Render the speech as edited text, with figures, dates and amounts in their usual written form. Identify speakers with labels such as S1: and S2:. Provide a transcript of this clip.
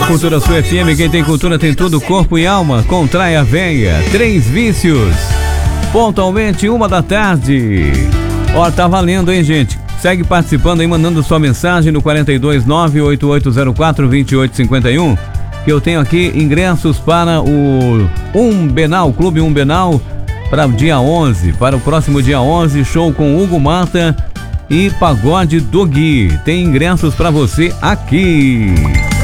S1: Cultura Sul FM, quem tem cultura tem tudo, corpo e alma. Contrai a veia. 3 Vícios. Pontualmente 1h. Ó, tá valendo, hein, gente? Segue participando aí, mandando sua mensagem no 429-8804-2851, que eu tenho aqui ingressos para o Clube Umbenal, para o dia 11, para o próximo dia 11, show com Hugo Mata e Pagode do Gui. Tem ingressos para você aqui.